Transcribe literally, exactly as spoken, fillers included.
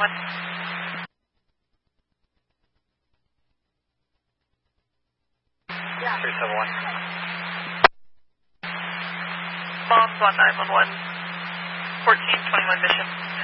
one. Yeah. three seven one. Bombs on nine one one. fourteen twenty-one mission.